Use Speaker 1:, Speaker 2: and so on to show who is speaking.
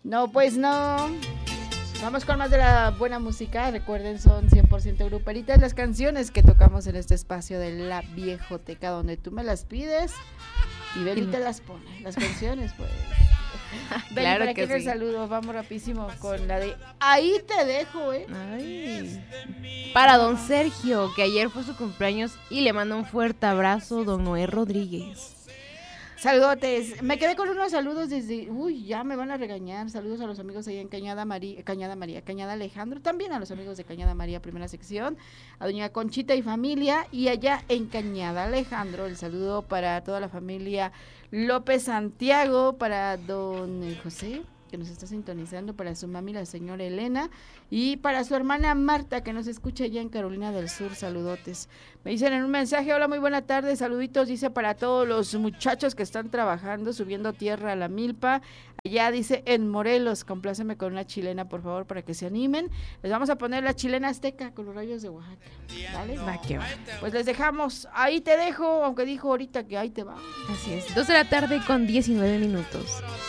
Speaker 1: No, pues no. Vamos con más de la buena música. Recuerden, son 100% gruperitas las canciones que tocamos en este espacio de la Viejoteca, donde tú me las pides y Beli te las pone. Las canciones, pues.
Speaker 2: Claro
Speaker 1: Beli,
Speaker 2: que
Speaker 1: el
Speaker 2: sí.
Speaker 1: saludo, vamos rapidísimo con la de Ahí te dejo,
Speaker 2: Ay. Para don Sergio, que ayer fue su cumpleaños y le manda un fuerte abrazo, don Noé Rodríguez.
Speaker 1: Saludotes. Me quedé con unos saludos desde... Uy, ya me van a regañar. Saludos a los amigos ahí en Cañada Alejandro. También a los amigos de Cañada María, primera sección. A doña Conchita y familia. Y allá en Cañada Alejandro, el saludo para toda la familia López Santiago, para don José, que nos está sintonizando, para su mami, la señora Elena, y para su hermana Marta, que nos escucha allá en Carolina del Sur. Saludotes. Me dicen en un mensaje: hola, muy buena tarde, saluditos, dice, para todos los muchachos que están trabajando, subiendo tierra a la milpa, allá dice en Morelos. Compláceme con una chilena, por favor, para que se animen. Les vamos a poner la chilena azteca con los rayos de Oaxaca, ¿vale?
Speaker 2: Va que va.
Speaker 1: Pues les dejamos, ahí te dejo, aunque dijo ahorita que ahí te va.
Speaker 2: Así es, 2 de la tarde con 19 minutos.